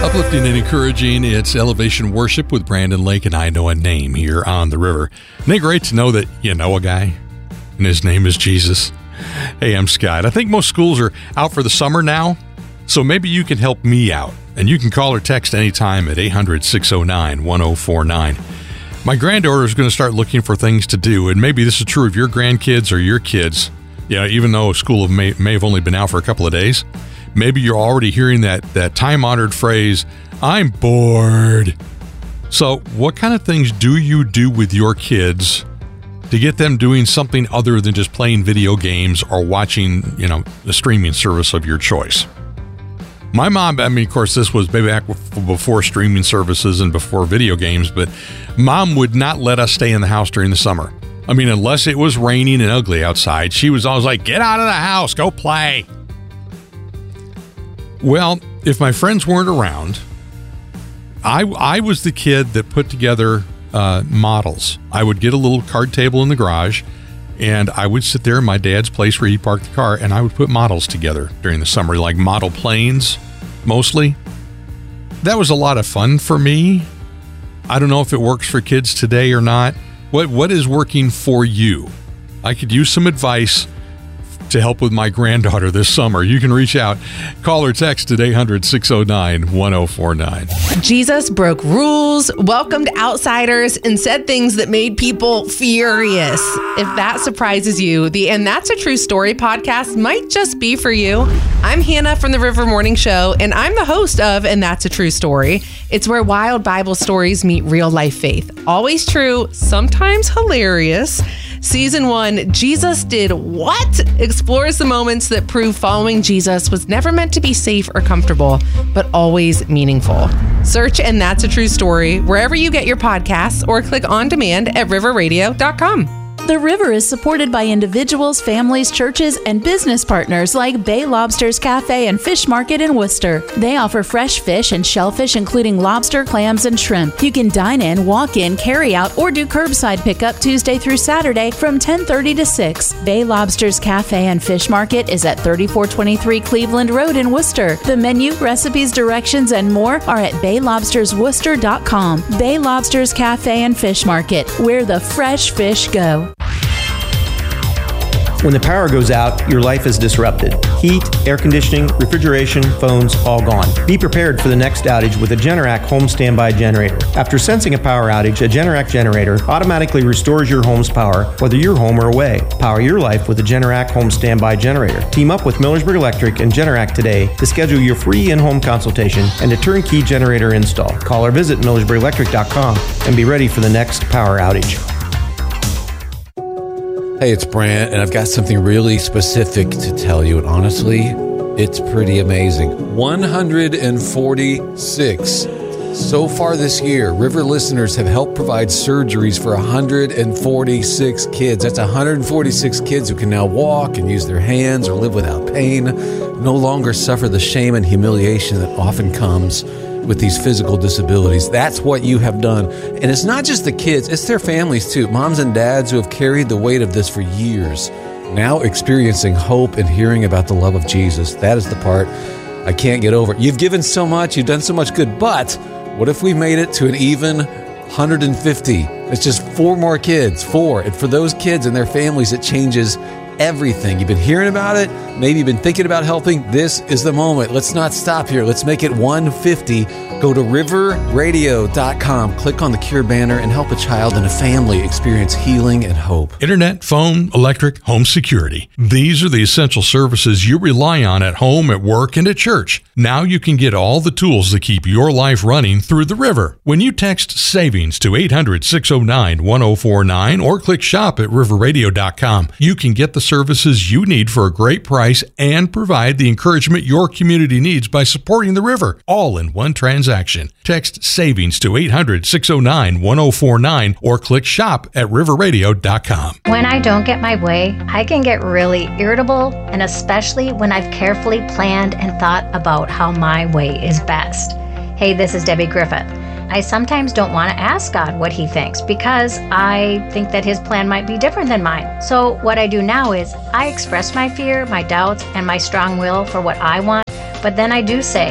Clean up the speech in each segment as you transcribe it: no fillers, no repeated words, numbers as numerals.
Uplifting and encouraging, it's Elevation Worship with Brandon Lake, and I Know a Name here on the river. Isn't it great to know that you know a guy, and his name is Jesus? Hey, I'm Scott. I think most schools are out for the summer now, so maybe you can help me out, and you can call or text anytime at 800-609-1049. My granddaughter is going to start looking for things to do, and maybe this is true of your grandkids or your kids. Yeah, even though school may have only been out for a couple of days. Maybe you're already hearing that time-honored phrase, I'm bored. So what kind of things do you do with your kids to get them doing something other than just playing video games or watching, the streaming service of your choice? My mom, of course, this was maybe back before streaming services and before video games, but Mom would not let us stay in the house during the summer. Unless it was raining and ugly outside, she was always like, get out of the house, go play. Well, if my friends weren't around, I was the kid that put together models. I would get a little card table in the garage, and I would sit there in my dad's place where he parked the car, and I would put models together during the summer, like model planes, mostly. That was a lot of fun for me. I don't know if it works for kids today or not. What is working for you? I could use some advice to help with my granddaughter this summer. You can reach out. Call or text at 800-609-1049. Jesus broke rules, welcomed outsiders, and said things that made people furious. If that surprises you, the And That's a True Story podcast might just be for you. I'm Hannah from the River Morning Show, and I'm the host of And That's a True Story. It's where wild Bible stories meet real life faith. Always true, sometimes hilarious. Season 1, Jesus Did What? Explores the moments that prove following Jesus was never meant to be safe or comfortable, but always meaningful. Search And That's a True Story wherever you get your podcasts or click on demand at riverradio.com. The River is supported by individuals, families, churches, and business partners like Bay Lobsters Cafe and Fish Market in Worcester. They offer fresh fish and shellfish, including lobster, clams, and shrimp. You can dine in, walk in, carry out, or do curbside pickup Tuesday through Saturday from 10:30 to 6. Bay Lobsters Cafe and Fish Market is at 3423 Cleveland Road in Worcester. The menu, recipes, directions, and more are at baylobstersworcester.com. Bay Lobsters Cafe and Fish Market, where the fresh fish go. When the power goes out, your life is disrupted. Heat, air conditioning, refrigeration, phones, all gone. Be prepared for the next outage with a Generac home standby generator. After sensing a power outage, a Generac generator automatically restores your home's power, whether you're home or away. Power your life with a Generac home standby generator. Team up with Millersburg Electric and Generac today to schedule your free in-home consultation and a turnkey generator install. Call or visit millersburgelectric.com and be ready for the next power outage. Hey, it's Brant, and I've got something really specific to tell you, and honestly, it's pretty amazing. 146. So far this year, River listeners have helped provide surgeries for 146 kids. That's 146 kids who can now walk and use their hands or live without pain, no longer suffer the shame and humiliation that often comes with these physical disabilities. That's what you have done. And it's not just the kids, it's their families too. Moms and dads who have carried the weight of this for years, now experiencing hope and hearing about the love of Jesus. That is the part I can't get over. You've given so much, you've done so much good, but what if we made it to an even 150? It's just 4 more kids, 4. And for those kids and their families, it changes everything. You've been hearing about it. Maybe you've been thinking about helping. This is the moment. Let's not stop here. Let's make it 150. Go to riverradio.com, click on the Cure banner, and help a child and a family experience healing and hope. Internet, phone, electric, home security. These are the essential services you rely on at home, at work, and at church. Now you can get all the tools that keep your life running through the River. When you text SAVINGS to 800-609-1049 or click shop at riverradio.com, you can get the services you need for a great price and provide the encouragement your community needs by supporting the River, all in one transaction. Text SAVINGS to 800-609-1049 or click shop at riverradio.com. When I don't get my way, I can get really irritable, and especially when I've carefully planned and thought about how my way is best. Hey, this is Debbie Griffith. I sometimes don't want to ask God what He thinks because I think that His plan might be different than mine. So what I do now is I express my fear, my doubts, and my strong will for what I want, but then I do say,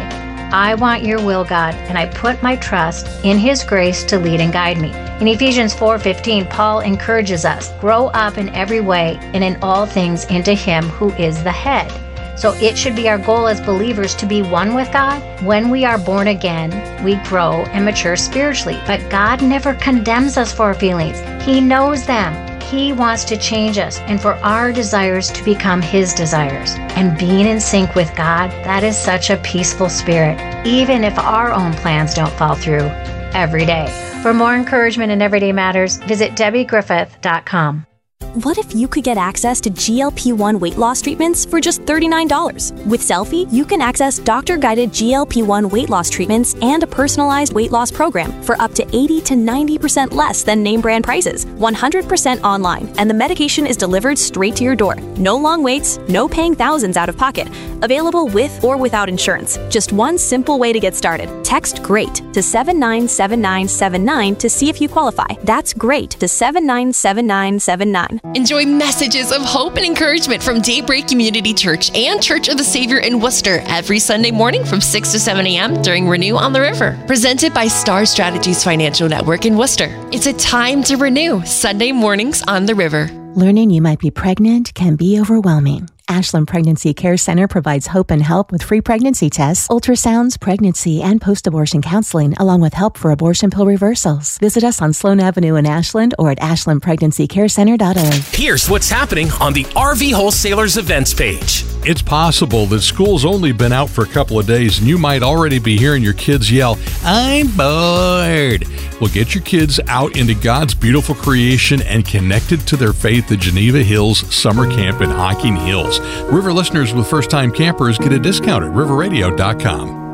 I want your will, God, and I put my trust in His grace to lead and guide me. In Ephesians 4:15, Paul encourages us, grow up in every way and in all things into Him who is the head. So it should be our goal as believers to be one with God. When we are born again, we grow and mature spiritually. But God never condemns us for our feelings. He knows them. He wants to change us and for our desires to become His desires. And being in sync with God, that is such a peaceful spirit, even if our own plans don't fall through every day. For more encouragement in Everyday Matters, visit DebbieGriffith.com. What if you could get access to GLP-1 weight loss treatments for just $39? With Selfie, you can access doctor-guided GLP-1 weight loss treatments and a personalized weight loss program for up to 80 to 90% less than name brand prices, 100% online, and the medication is delivered straight to your door. No long waits, no paying thousands out of pocket. Available with or without insurance. Just one simple way to get started. Text GREAT to 797979 to see if you qualify. That's GREAT to 797979. Enjoy messages of hope and encouragement from Daybreak Community Church and Church of the Savior in Worcester every Sunday morning from 6 to 7 a.m. during Renew on the River. Presented by Star Strategies Financial Network in Worcester. It's a time to renew. Sunday mornings on the River. Learning you might be pregnant can be overwhelming. Ashland Pregnancy Care Center provides hope and help with free pregnancy tests, ultrasounds, pregnancy, and post-abortion counseling, along with help for abortion pill reversals. Visit us on Sloan Avenue in Ashland or at ashlandpregnancycarecenter.org. Here's what's happening on the RV Wholesalers events page. It's possible that school's only been out for a couple of days and you might already be hearing your kids yell, "I'm bored." Well, get your kids out into God's beautiful creation and connected to their faith at Geneva Hills Summer Camp in Hocking Hills. River listeners with first-time campers get a discount at riverradio.com.